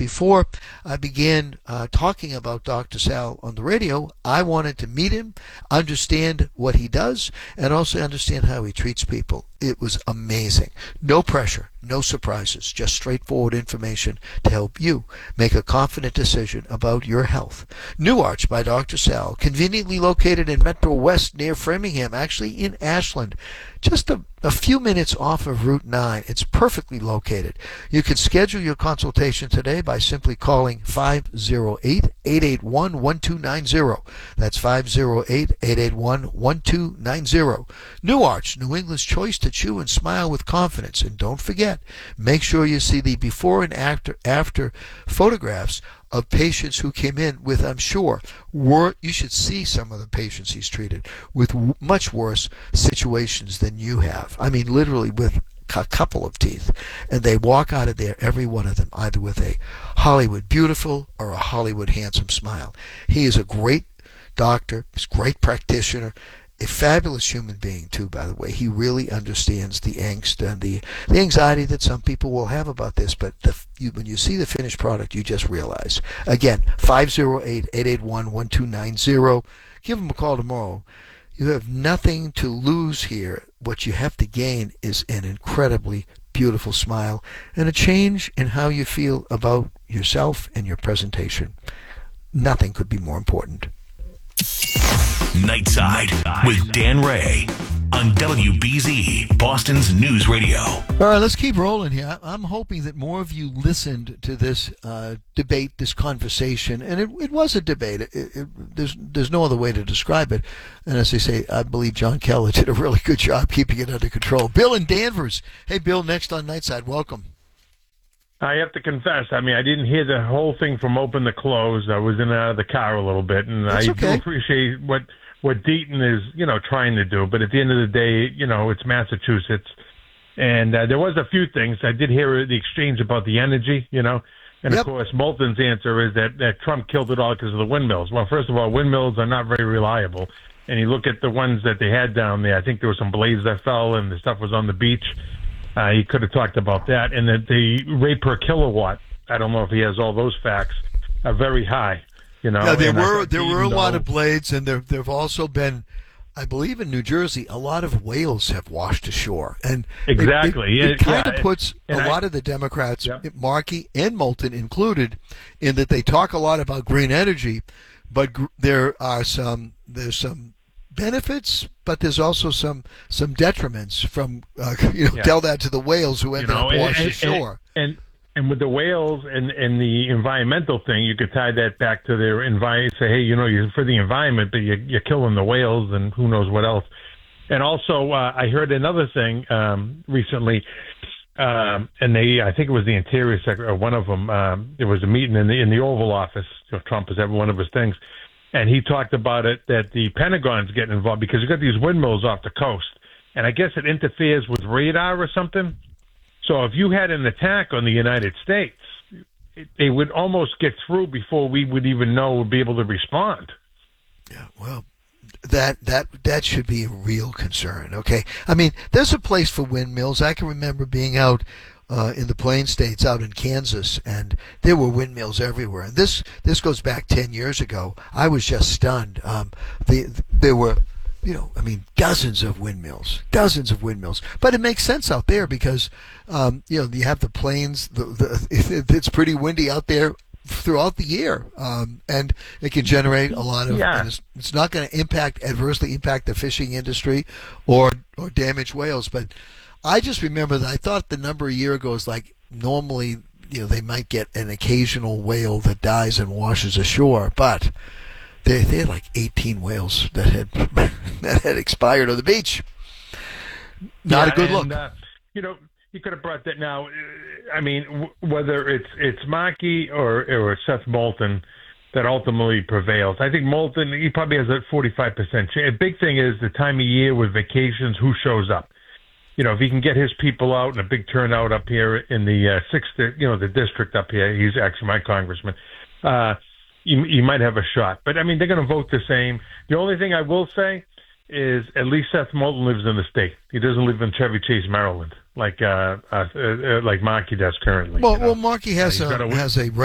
before I began talking about Dr. Sal on the radio, I wanted to meet him, understand what he does, and also understand how he treats people. It was amazing. No pressure, no surprises, just straightforward information to help you make a confident decision about your health. New Arch by Dr. Sal, conveniently located in Metro West near Framingham, actually in Ashland, just a few minutes off of Route 9. It's perfectly located. You can schedule your consultation today by simply calling 508-881-1290. That's 508-881-1290. New Arch, New England's choice to chew and smile with confidence. And don't forget, make sure you see the before and after photographs of patients who came in with, I'm sure, you should see some of the patients he's treated with much worse situations than you have. I mean, literally with a couple of teeth. And they walk out of there, every one of them, either with a Hollywood beautiful or a Hollywood handsome smile. He is a great doctor, he's a great practitioner, a fabulous human being, too, by the way. He really understands the angst and the anxiety that some people will have about this, but when you see the finished product, you just realize. Again, 508-881-1290. Give him a call tomorrow. You have nothing to lose here. What you have to gain is an incredibly beautiful smile and a change in how you feel about yourself and your presentation. Nothing could be more important. Nightside with Dan Ray on WBZ, Boston's News Radio. All right, let's keep rolling here. I'm hoping that more of you listened to this debate, this conversation, and it was a debate. There's no other way to describe it. And as they say, I believe John Keller did a really good job keeping it under control. Bill in Danvers. Hey, Bill, next on Nightside. Welcome. I have to confess, I didn't hear the whole thing from open to close. I was in and out of the car a little bit, and That's I okay. do appreciate what Deaton is, trying to do. But at the end of the day, it's Massachusetts. And there was a few things. I did hear the exchange about the energy, And, Yep. of course, Moulton's answer is that Trump killed it all because of the windmills. Well, first of all, windmills are not very reliable. And you look at the ones that they had down there, I think there were some blades that fell and the stuff was on the beach. He could have talked about that. And that the rate per kilowatt, I don't know if he has all those facts, are very high. Yeah, there were a lot of blades, and there have also been, I believe in New Jersey, a lot of whales have washed ashore. And exactly. It kind of puts a lot of the Democrats, Markey and Moulton included, in that they talk a lot about green energy, but there's some benefits, but there's also some detriments from tell that to the whales who end up washed ashore. And with the whales and the environmental thing, you could tie that back to their environment. Say, hey, you're for the environment, but you're killing the whales and who knows what else. And also, I heard another thing recently, and I think it was the Interior Secretary, or one of them. There was a meeting in the Oval Office. Trump is every one of his things. And he talked about it, that the Pentagon's getting involved because you got these windmills off the coast. And I guess it interferes with radar or something. So if you had an attack on the United States, they would almost get through before we would even know we'd be able to respond. Yeah, well, that should be a real concern, okay? There's a place for windmills. I can remember being out in the Plain States, out in Kansas, and there were windmills everywhere. And this goes back 10 years ago. I was just stunned. There were, dozens of windmills. But it makes sense out there because, you have the plains. It's pretty windy out there throughout the year, and it can generate a lot of. Yeah. And it's not going to adversely impact the fishing industry or damage whales, but. I just remember that I thought the number a year ago is like normally, they might get an occasional whale that dies and washes ashore, but they had like 18 whales that had expired on the beach. Not a good look. You could have brought that now. Whether it's Markey or Seth Moulton that ultimately prevails. I think Moulton, he probably has a 45% chance. A big thing is the time of year with vacations, who shows up. If he can get his people out and a big turnout up here in the the district up here, he's actually my congressman, you might have a shot. But, they're going to vote the same. The only thing I will say is at least Seth Moulton lives in the state. He doesn't live in Chevy Chase, Maryland, like Markey does currently. Well, Markey has a